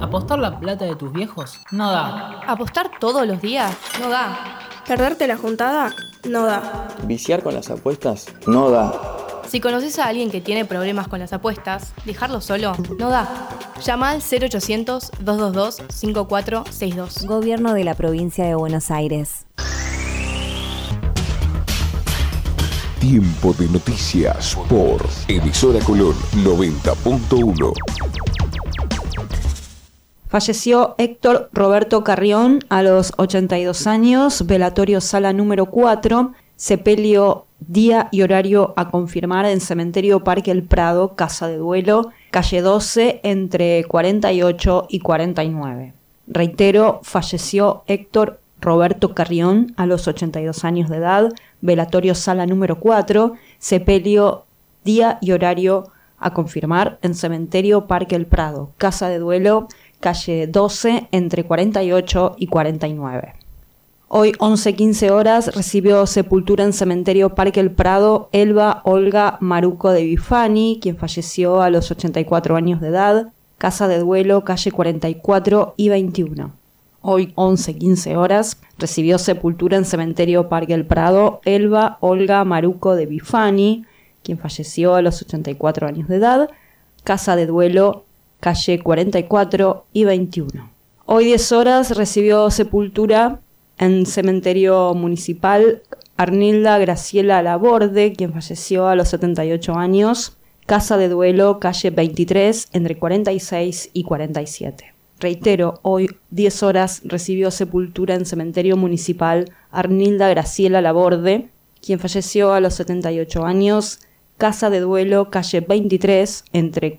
¿Apostar la plata de tus viejos? No da. ¿Apostar todos los días? No da. ¿Perderte la juntada? No da. ¿Viciar con las apuestas? No da. Si conoces a alguien que tiene problemas con las apuestas, dejarlo solo no da. Llama al 0800-222-5462. Gobierno de la Provincia de Buenos Aires. Tiempo de noticias por Emisora Colón 90.1. Falleció Héctor Roberto Carrión a los 82 años, velatorio sala número 4, sepelio, día y horario a confirmar en Cementerio Parque El Prado, Casa de Duelo, calle 12, entre 48 y 49. Reitero, falleció Héctor Roberto Carrión a los 82 años de edad, velatorio sala número 4, sepelio, día y horario a confirmar en Cementerio Parque El Prado, Casa de Duelo, calle 12, entre 48 y 49. Hoy, 11:15 horas, recibió sepultura en Cementerio Parque El Prado Elba Olga Maruco de Bifani, quien falleció a los 84 años de edad, Casa de Duelo, calle 44 y 21. Hoy, 11:15 horas, recibió sepultura en Cementerio Parque El Prado Elba Olga Maruco de Bifani, quien falleció a los 84 años de edad, Casa de Duelo, calle 44 y 21. Hoy 10 horas recibió sepultura en Cementerio Municipal Arnilda Graciela Laborde, quien falleció a los 78 años, Casa de Duelo, calle 23, entre 46 y 47. Reitero, hoy 10 horas recibió sepultura en Cementerio Municipal Arnilda Graciela Laborde, quien falleció a los 78 años, Casa de Duelo, calle 23, entre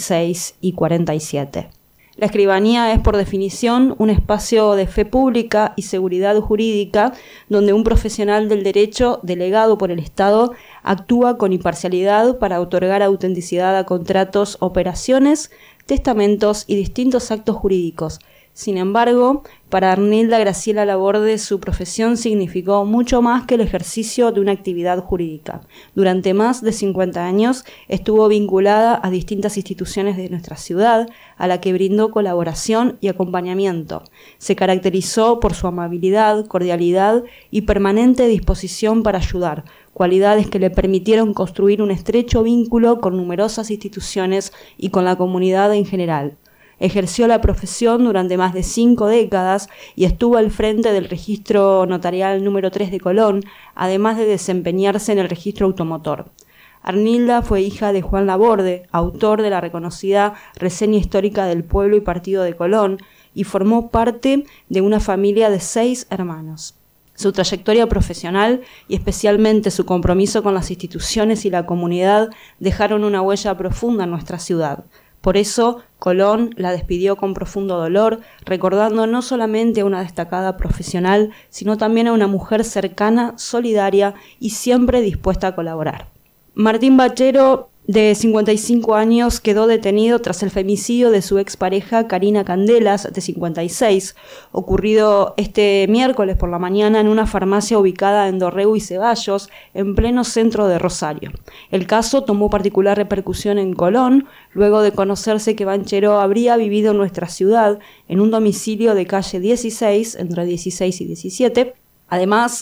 46 y 47. La escribanía es, por definición, un espacio de fe pública y seguridad jurídica donde un profesional del derecho, delegado por el Estado, actúa con imparcialidad para otorgar autenticidad a contratos, operaciones, testamentos y distintos actos jurídicos. Sin embargo, para Arnilda Graciela Laborde, su profesión significó mucho más que el ejercicio de una actividad jurídica. Durante más de 50 años estuvo vinculada a distintas instituciones de nuestra ciudad, a la que brindó colaboración y acompañamiento. Se caracterizó por su amabilidad, cordialidad y permanente disposición para ayudar, cualidades que le permitieron construir un estrecho vínculo con numerosas instituciones y con la comunidad en general. Ejerció la profesión durante más de 5 décadas y estuvo al frente del registro notarial número 3 de Colón, además de desempeñarse en el registro automotor. Arnilda fue hija de Juan Laborde, autor de la reconocida Reseña Histórica del Pueblo y Partido de Colón, y formó parte de una familia de 6 hermanos. Su trayectoria profesional y especialmente su compromiso con las instituciones y la comunidad dejaron una huella profunda en nuestra ciudad. Por eso, Colón la despidió con profundo dolor, recordando no solamente a una destacada profesional, sino también a una mujer cercana, solidaria y siempre dispuesta a colaborar. Martín Bachero, de 55 años, quedó detenido tras el femicidio de su expareja Karina Candelas, de 56, ocurrido este miércoles por la mañana en una farmacia ubicada en Dorrego y Ceballos, en pleno centro de Rosario. El caso tomó particular repercusión en Colón, luego de conocerse que Banchero habría vivido en nuestra ciudad en un domicilio de calle 16, entre 16 y 17, además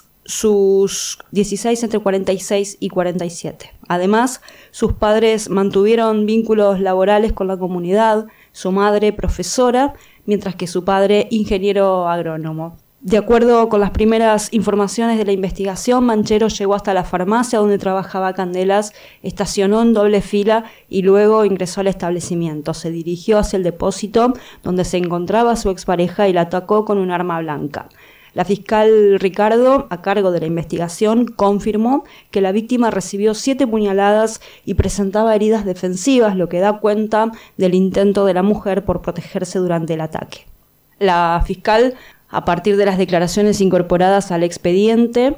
sus 16 entre 46 y 47. Además, sus padres mantuvieron vínculos laborales con la comunidad, su madre profesora, mientras que su padre ingeniero agrónomo. De acuerdo con las primeras informaciones de la investigación, Banchero llegó hasta la farmacia donde trabajaba Candelas, estacionó en doble fila y luego ingresó al establecimiento. Se dirigió hacia el depósito donde se encontraba su expareja y la atacó con un arma blanca. La fiscal Ricardo, a cargo de la investigación, confirmó que la víctima recibió 7 puñaladas y presentaba heridas defensivas, lo que da cuenta del intento de la mujer por protegerse durante el ataque. La fiscal, a partir de las declaraciones incorporadas al expediente,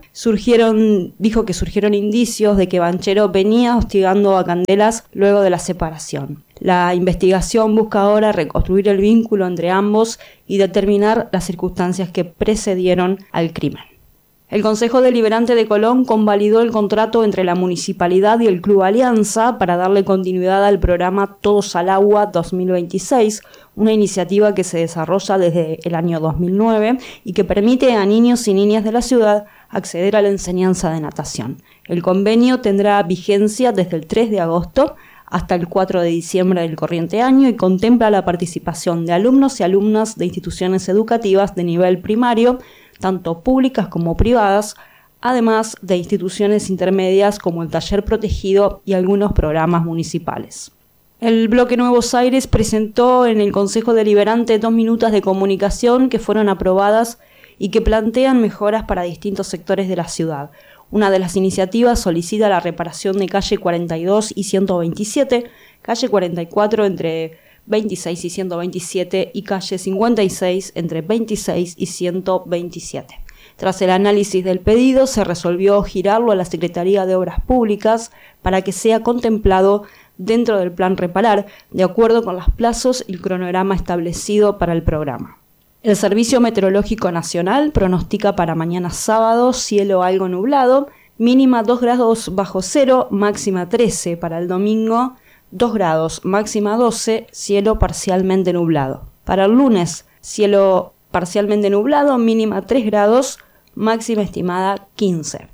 dijo que surgieron indicios de que Banchero venía hostigando a Candelas luego de la separación. La investigación busca ahora reconstruir el vínculo entre ambos y determinar las circunstancias que precedieron al crimen. El Consejo Deliberante de Colón convalidó el contrato entre la Municipalidad y el Club Alianza para darle continuidad al programa Todos al Agua 2026, una iniciativa que se desarrolla desde el año 2009 y que permite a niños y niñas de la ciudad acceder a la enseñanza de natación. El convenio tendrá vigencia desde el 3 de agosto hasta el 4 de diciembre del corriente año y contempla la participación de alumnos y alumnas de instituciones educativas de nivel primario, tanto públicas como privadas, además de instituciones intermedias como el Taller Protegido y algunos programas municipales. El Bloque Nuevos Aires presentó en el Consejo Deliberante 2 minutas de comunicación que fueron aprobadas y que plantean mejoras para distintos sectores de la ciudad. Una de las iniciativas solicita la reparación de calle 42 y 127, calle 44 entre 26 y 127 y calle 56 entre 26 y 127. Tras el análisis del pedido, se resolvió girarlo a la Secretaría de Obras Públicas para que sea contemplado dentro del plan Reparar, de acuerdo con los plazos y el cronograma establecido para el programa. El Servicio Meteorológico Nacional pronostica para mañana sábado cielo algo nublado, mínima 2 grados bajo cero, máxima 13 para el domingo, 2 grados, máxima 12, cielo parcialmente nublado. Para el lunes, cielo parcialmente nublado, mínima 3 grados, máxima estimada 15.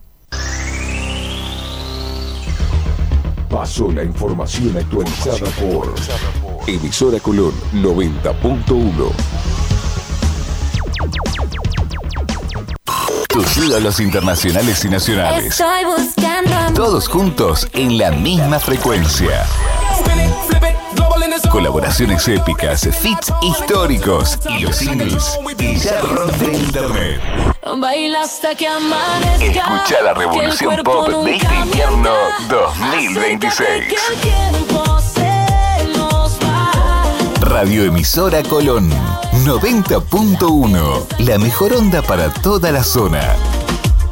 Pasó la información actualizada por Emisora Colón 90.1. Tus ídolos internacionales y nacionales. Estoy buscando. Todos juntos en la misma frecuencia. Colaboraciones épicas, feats históricos y los singles que ya rompen internet. Baila hasta que amanezca. Escucha la revolución pop de este invierno 2026. Radioemisora Colón 90.1. La mejor onda para toda la zona.